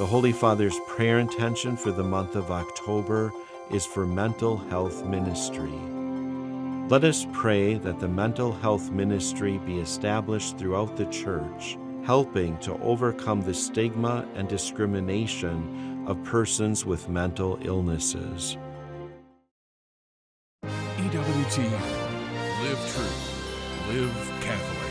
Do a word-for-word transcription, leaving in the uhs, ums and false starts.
The Holy Father's prayer intention for the month of October is for mental health ministry. Let us pray that the mental health ministry be established throughout the Church, helping to overcome the stigma and discrimination of persons with mental illnesses. E W T N. Live true. Live Catholic.